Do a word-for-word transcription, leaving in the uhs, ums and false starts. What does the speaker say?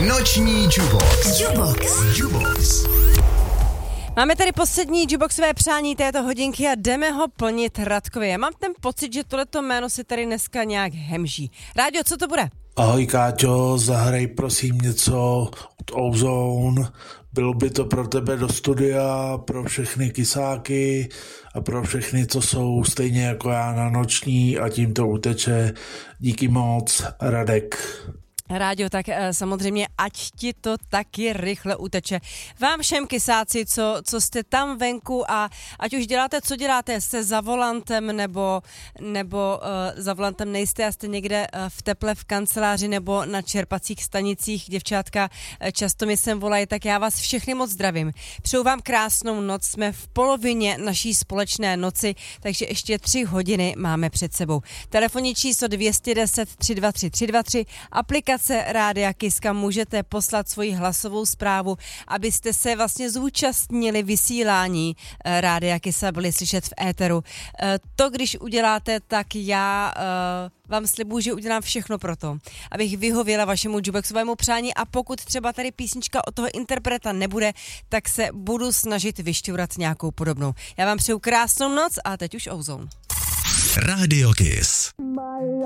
Noční Jubox. Jubox. Jubox. Máme tady poslední juboxové přání této hodinky a jdeme ho plnit Radkovi. Já mám ten pocit, že tohleto jméno si tady dneska nějak hemží. Rádio, co to bude? Ahoj Káťo, zahraj prosím něco od Ozone. Bylo by to pro tebe do studia, pro všechny kysáky a pro všechny, co jsou stejně jako já na noční a tím to uteče. Díky moc, Radek. Rádio, tak samozřejmě, ať ti to taky rychle uteče. Vám všem kysáci, co, co jste tam venku a ať už děláte, co děláte, jste za volantem nebo, nebo uh, za volantem nejste a jste někde uh, v teple v kanceláři nebo na čerpacích stanicích, děvčátka uh, často mi sem volají, tak já vás všechny moc zdravím. Přeju vám krásnou noc, jsme v polovině naší společné noci, takže ještě tři hodiny máme před sebou. Telefonní číslo dvě deset tři dva tři tři dva tři, aplikace Rádia Kiska, můžete poslat svoji hlasovou zprávu, abyste se vlastně zúčastnili vysílání Rádia Kisa, byli slyšet v éteru. To, když uděláte, tak já vám slibuju, že udělám všechno pro to, abych vyhověla vašemu juboxovému přání a pokud třeba tady písnička od toho interpreta nebude, tak se budu snažit vyšťourat nějakou podobnou. Já vám přeju krásnou noc a teď už Ozone. Rádio Kiss.